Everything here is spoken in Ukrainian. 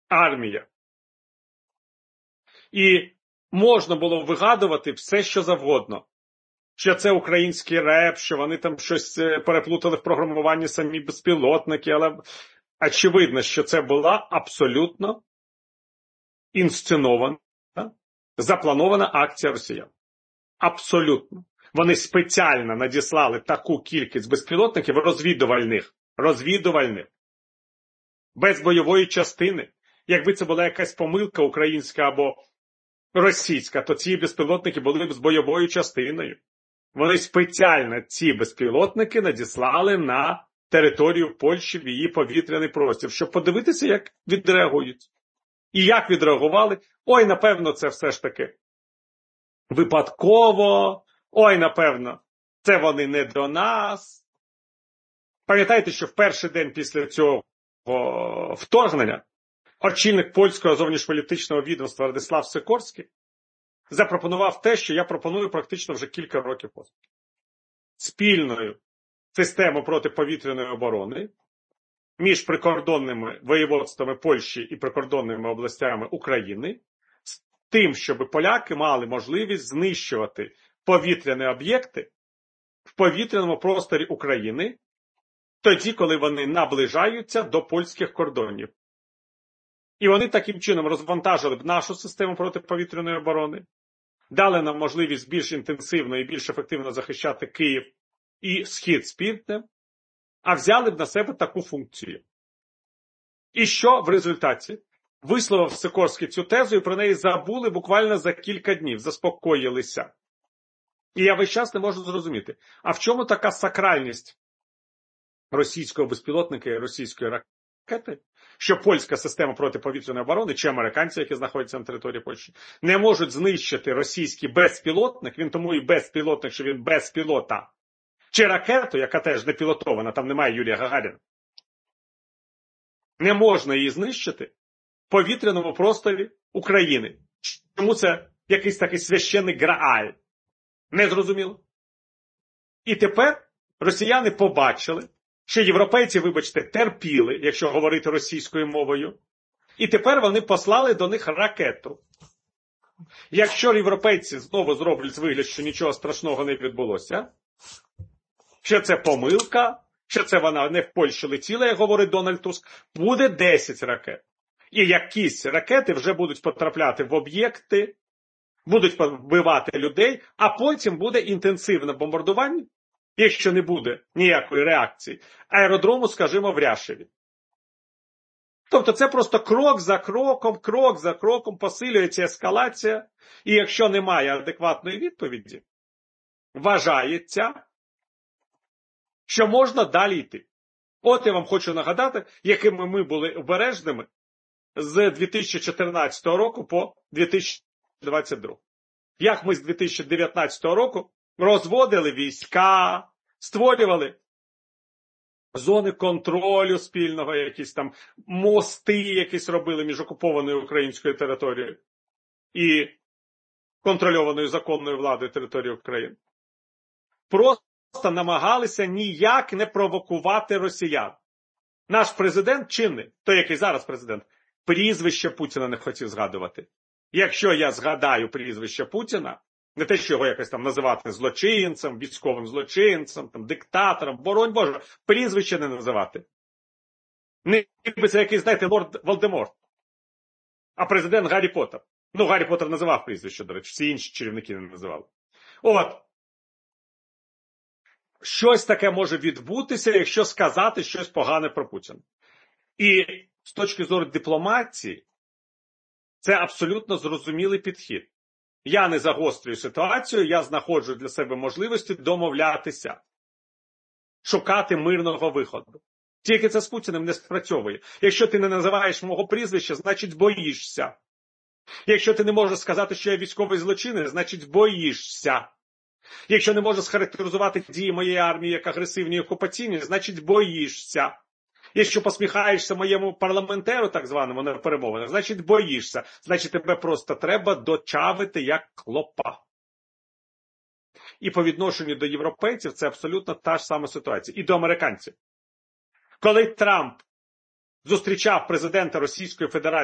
армія. І можна було вигадувати все, що завгодно. Що це український реп, що вони там щось переплутали в програмуванні самі безпілотники, але очевидно, що це була абсолютно інсценована, запланована акція росіян. Абсолютно. Вони спеціально надіслали таку кількість безпілотників розвідувальних, без бойової частини. Якби це була якась помилка українська або російська, то ці безпілотники були б з бойовою частиною. Вони спеціально ці безпілотники надіслали на територію Польщі в її повітряний простір, щоб подивитися, як відреагують. І як відреагували? Ой, напевно, це все ж таки випадково. Ой, напевно, це вони не до нас. Пам'ятаєте, що в перший день після цього вторгнення очільник польського зовнішньополітичного відомства Радислав Сикорський запропонував те, що я пропоную практично вже кілька років поспіль. Спільною систему протиповітряної оборони між прикордонними воєводствами Польщі і прикордонними областями України з тим, щоб поляки мали можливість знищувати повітряні об'єкти в повітряному просторі України тоді, коли вони наближаються до польських кордонів. І вони таким чином розвантажили б нашу систему протиповітряної оборони, дали нам можливість більш інтенсивно і більш ефективно захищати Київ і Схід з півднем, а взяли б на себе таку функцію. І що в результаті? Висловив Сикорський цю тезу і про неї забули буквально за кілька днів, заспокоїлися. І я весь час не можу зрозуміти, а в чому така сакральність російського безпілотника і російської ракети, що польська система протиповітряної оборони, чи американці, які знаходяться на території Польщі, не можуть знищити російський безпілотник, він тому і безпілотник, що він без пілота, чи ракету, яка теж не пілотована, там немає Юрія Гагаріна. Не можна її знищити в повітряному просторі України. Чому це якийсь такий священний грааль? Незрозуміло. І тепер росіяни побачили, що європейці, вибачте, терпіли, якщо говорити російською мовою, і тепер вони послали до них ракету. Якщо європейці знову зроблять вигляд, що нічого страшного не відбулося, що це помилка, що це вона не в Польщі летіла, як говорить Дональд Туск, буде 10 ракет. І якісь ракети вже будуть потрапляти в об'єкти, будуть вбивати людей, а потім буде інтенсивне бомбардування, якщо не буде ніякої реакції, аеродрому, скажімо, в Ряшеві. Тобто це просто крок за кроком посилюється ескалація, і якщо немає адекватної відповіді, вважається, що можна далі йти. От я вам хочу нагадати, якими ми були обережними з 2014 року по 2022. Як ми з 2019 року розводили війська, створювали зони контролю спільного, якісь там мости якісь робили між окупованою українською територією і контрольованою законною владою території України. Просто намагалися ніяк не провокувати росіян. Наш президент чинний, той, який зараз президент, прізвище Путіна не хотів згадувати. Якщо я згадаю прізвище Путіна, не те, що його якось там називати злочинцем, військовим злочинцем, там, диктатором, боронь Боже, прізвище не називати. Ніби це якийсь, знаєте, лорд Волдеморт. А президент Гаррі Поттер. Ну, Гаррі Поттер називав прізвище, до речі, всі інші чарівники не називали. От. Щось таке може відбутися, якщо сказати щось погане про Путіна. І з точки зору дипломатії, це абсолютно зрозумілий підхід. Я не загострюю ситуацію, я знаходжу для себе можливості домовлятися, шукати мирного виходу. Тільки це з Путіним не спрацьовує. Якщо ти не називаєш мого прізвища, значить боїшся. Якщо ти не можеш сказати, що я військовий злочинець, значить боїшся. Якщо не можеш схарактеризувати дії моєї армії як агресивні і окупаційні, значить боїшся. Якщо посміхаєшся моєму парламентеру, так званому, на перемовинах, значить боїшся. Значить тебе просто треба дочавити як клопа. І по відношенню до європейців це абсолютно та ж сама ситуація. І до американців. Коли Трамп зустрічав президента Російської Федерації